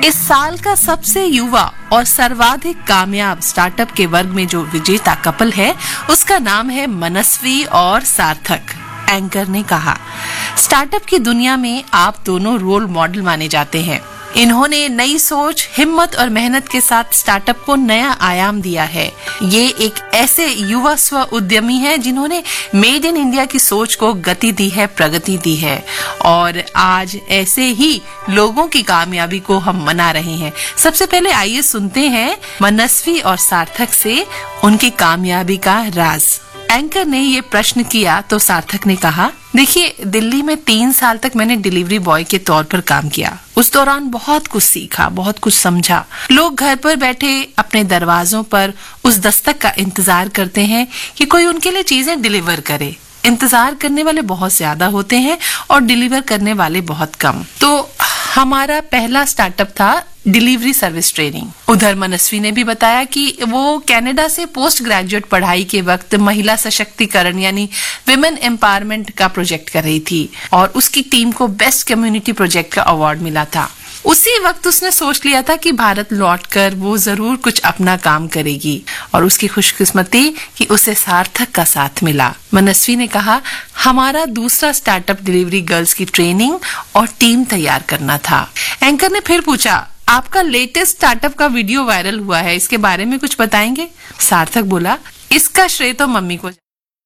इस साल का सबसे युवा और सर्वाधिक कामयाब स्टार्टअप के वर्ग में जो विजेता कपल है उसका नाम है मनस्वी और सार्थक। एंकर ने कहा, स्टार्टअप की दुनिया में आप दोनों रोल मॉडल माने जाते हैं। इन्होंने नई सोच, हिम्मत और मेहनत के साथ स्टार्टअप को नया आयाम दिया है। ये एक ऐसे युवा स्व उद्यमी हैं जिन्होंने मेड इन इंडिया की सोच को गति दी है, प्रगति दी है और आज ऐसे ही लोगों की कामयाबी को हम मना रहे हैं। सबसे पहले आइए सुनते हैं मनस्वी और सार्थक से उनकी कामयाबी का राज। एंकर ने ये प्रश्न किया तो सार्थक ने कहा, देखिए, दिल्ली में 3 साल तक मैंने डिलीवरी बॉय के तौर पर काम किया। उस दौरान बहुत कुछ सीखा, बहुत कुछ समझा। लोग घर पर बैठे अपने दरवाजों पर उस दस्तक का इंतजार करते हैं कि कोई उनके लिए चीजें डिलीवर करे। इंतजार करने वाले बहुत ज्यादा होते हैं और डिलीवर करने वाले बहुत कम। तो हमारा पहला स्टार्टअप था डिलीवरी सर्विस ट्रेनिंग। उधर मनस्वी ने भी बताया कि वो कनाडा से पोस्ट ग्रेजुएट पढ़ाई के वक्त महिला सशक्तिकरण यानी विमेन एम्पावरमेंट का प्रोजेक्ट कर रही थी और उसकी टीम को बेस्ट कम्युनिटी प्रोजेक्ट का अवार्ड मिला था। उसी वक्त उसने सोच लिया था कि भारत लौटकर वो जरूर कुछ अपना काम करेगी और उसकी खुशकिस्मती कि उसे सार्थक का साथ मिला। मनस्वी ने कहा, हमारा दूसरा स्टार्टअप डिलीवरी गर्ल्स की ट्रेनिंग और टीम तैयार करना था। एंकर ने फिर पूछा, आपका लेटेस्ट स्टार्टअप का वीडियो वायरल हुआ है, इसके बारे में कुछ बताएंगे? सार्थक बोला, इसका श्रेय तो मम्मी को।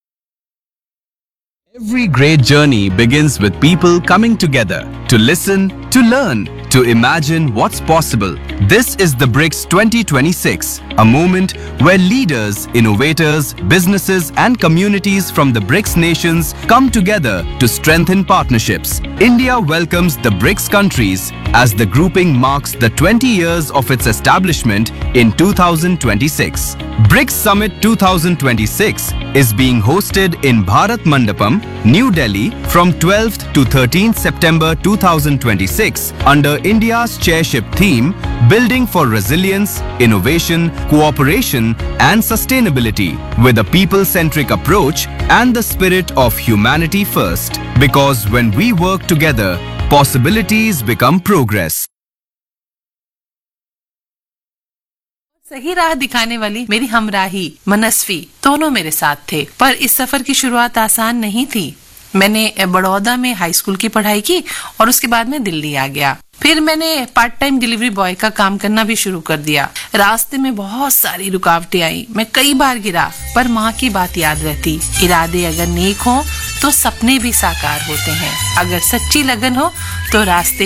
Every great journey begins with people coming together to listen, to learn, to imagine what's possible. This is the BRICS 2026, a moment where leaders, innovators, businesses and communities from the BRICS nations come together to strengthen partnerships. India welcomes the BRICS countries as the grouping marks the 20 years of its establishment in 2026. BRICS Summit 2026 is being hosted in Bharat Mandapam, New Delhi from 12th to 13th September 2026 under India's chairship theme Building for Resilience, Innovation, Cooperation and Sustainability with a people-centric approach and the spirit of humanity first. Because when we work together, possibilities become progress. सही राह दिखाने वाली मेरी हमराही मनस्वी दोनों मेरे साथ थे, पर इस सफर की शुरुआत आसान नहीं थी। मैंने बड़ौदा में हाई स्कूल की पढ़ाई की और उसके बाद में दिल्ली आ गया। फिर मैंने पार्ट टाइम डिलीवरी बॉय का काम करना भी शुरू कर दिया। रास्ते में बहुत सारी रुकावटें आई, मैं कई बार गिरा, पर माँ की बात याद रहती, इरादे अगर नेक हो तो सपने भी साकार होते हैं, अगर सच्ची लगन हो तो रास्ते